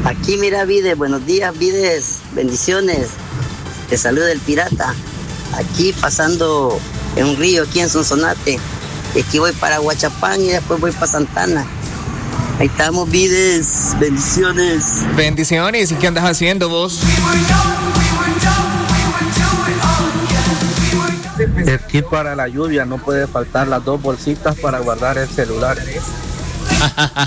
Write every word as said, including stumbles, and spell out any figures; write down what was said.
Aquí mira, Vides, buenos días, Vides, bendiciones. Te saluda el pirata. Aquí pasando en un río, aquí en Sonsonate. Aquí voy para Huachapán y después voy para Santana. Ahí estamos, Vides, bendiciones. Bendiciones, ¿y qué andas haciendo vos? Aquí para la lluvia no puede faltar las dos bolsitas para guardar el celular.